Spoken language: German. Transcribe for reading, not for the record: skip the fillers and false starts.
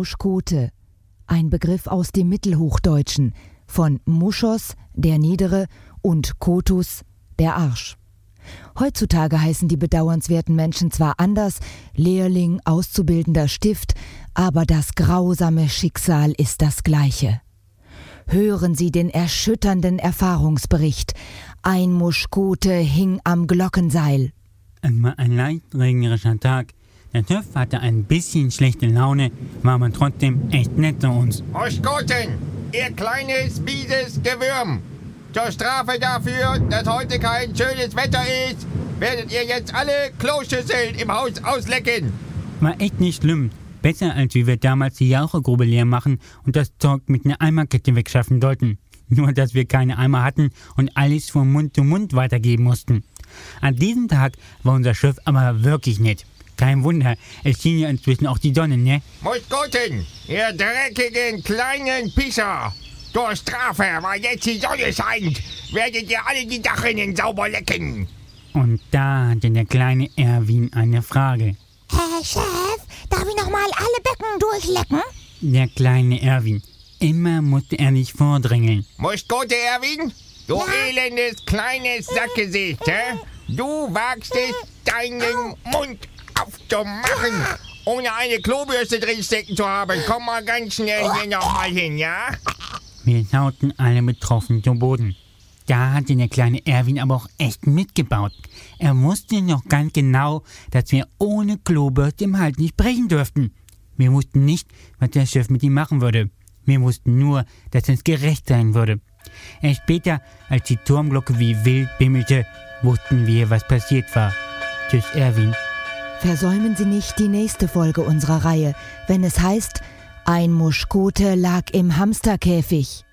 Muschkote, ein Begriff aus dem Mittelhochdeutschen, von Muschos, der Niedere, und Kotus, der Arsch. Heutzutage heißen die bedauernswerten Menschen zwar anders, Lehrling, auszubildender Stift, aber das grausame Schicksal ist das gleiche. Hören Sie den erschütternden Erfahrungsbericht. Ein Muschkote hing am Glockenseil. Es war ein leicht regnerischer Tag. Der TÜV hatte ein bisschen schlechte Laune, war aber trotzdem echt nett zu uns. Muschkoten, ihr kleines, mieses Gewürm. Zur Strafe dafür, dass heute kein schönes Wetter ist, werdet ihr jetzt alle Kloschüsseln im Haus auslecken. War echt nicht schlimm. Besser, als wie wir damals die Jauchegrube leer machen und das Zeug mit einer Eimerkette wegschaffen sollten. Nur, dass wir keine Eimer hatten und alles von Mund zu Mund weitergeben mussten. An diesem Tag war unser Schiff aber wirklich nett. Kein Wunder, es schien ja inzwischen auch die Sonne, ne? Muschkoten, ihr dreckigen kleinen Pisser. Zur Strafe, weil jetzt die Sonne scheint, werdet ihr alle die Dachrinnen sauber lecken. Und da hatte der kleine Erwin eine Frage. Herr Chef, darf ich nochmal alle Becken durchlecken? Der kleine Erwin. Immer musste er nicht vordrängeln. Muschkote, Erwin, du elendes kleines Sackgesicht, hä? Du wagst es, deinen Mund aufzumachen, ohne eine Klobürste drinstecken zu haben. Komm mal ganz schnell hier nochmal hin, ja? Wir schauten alle betroffen zu Boden. Da hatte der kleine Erwin aber auch echt mitgebaut. Er wusste noch ganz genau, dass wir ohne Klobürste im Halt nicht brechen dürften. Wir wussten nicht, was der Chef mit ihm machen würde. Wir wussten nur, dass es gerecht sein würde. Erst später, als die Turmglocke wie wild bimmelte, wussten wir, was passiert war. Tschüss, Erwin. Versäumen Sie nicht die nächste Folge unserer Reihe, wenn es heißt, ein Muschkote lag im Hamsterkäfig.